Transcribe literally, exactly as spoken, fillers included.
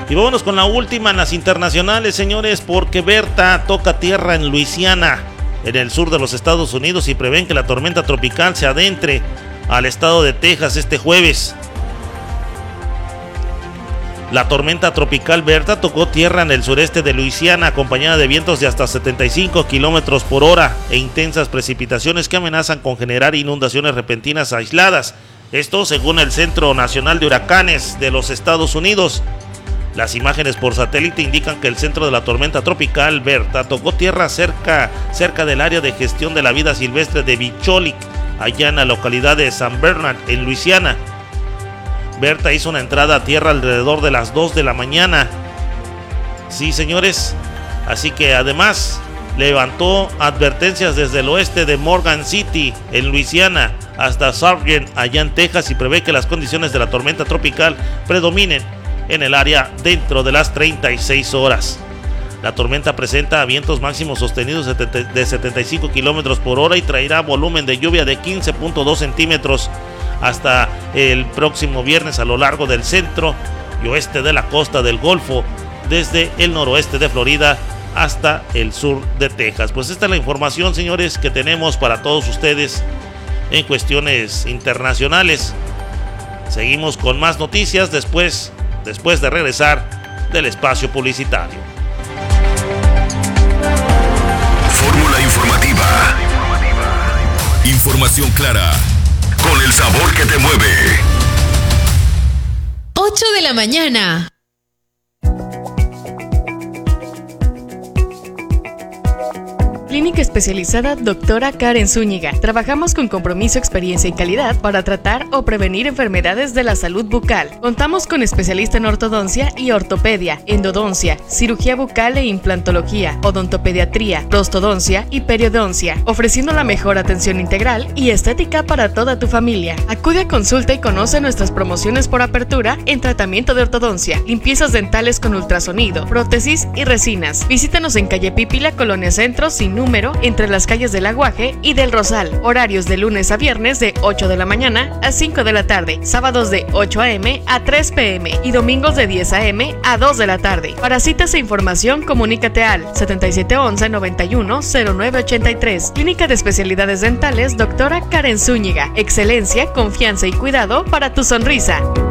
Y vámonos con la última en las internacionales, señores, porque Berta toca tierra en Luisiana, en el sur de los Estados Unidos, y prevén que la tormenta tropical se adentre al estado de Texas este jueves. La tormenta tropical Berta tocó tierra en el sureste de Luisiana, acompañada de vientos de hasta setenta y cinco kilómetros por hora e intensas precipitaciones que amenazan con generar inundaciones repentinas aisladas. Esto según el Centro Nacional de Huracanes de los Estados Unidos. Las imágenes por satélite indican que el centro de la tormenta tropical Berta tocó tierra cerca, cerca del área de gestión de la vida silvestre de Bicholik, allá en la localidad de San Bernard, en Luisiana. Berta hizo una entrada a tierra alrededor de las dos de la mañana. Sí, señores. Así que además levantó advertencias desde el oeste de Morgan City, en Luisiana, hasta Sargent, allá en Texas, y prevé que las condiciones de la tormenta tropical predominen en el área dentro de las treinta y seis horas. La tormenta presenta vientos máximos sostenidos de setenta y cinco kilómetros por hora y traerá volumen de lluvia de quince punto dos centímetros hasta el próximo viernes a lo largo del centro y oeste de la costa del Golfo, desde el noroeste de Florida hasta el sur de Texas. Pues esta es la información, señores, que tenemos para todos ustedes en cuestiones internacionales. Seguimos con más noticias después después de regresar del espacio publicitario. Fórmula informativa. Información clara, con el sabor que te mueve. ocho de la mañana. Clínica especializada Doctora Karen Zúñiga. Trabajamos con compromiso, experiencia y calidad para tratar o prevenir enfermedades de la salud bucal. Contamos con especialista en ortodoncia y ortopedia, endodoncia, cirugía bucal e implantología, odontopediatría, prostodoncia y periodoncia, ofreciendo la mejor atención integral y estética para toda tu familia. Acude a consulta y conoce nuestras promociones por apertura en tratamiento de ortodoncia, limpiezas dentales con ultrasonido, prótesis y resinas. Visítanos en calle Pípila, Colonia Centro, sin número, entre las calles del Aguaje y del Rosal. Horarios de lunes a viernes de ocho de la mañana a cinco de la tarde, sábados de ocho a eme a tres pe eme y domingos de diez a eme a dos de la tarde. Para citas e información, comunícate al setenta y siete once noventa y uno cero nueve ochenta y tres. Clínica de Especialidades Dentales Doctora Karen Zúñiga. Excelencia, confianza y cuidado para tu sonrisa.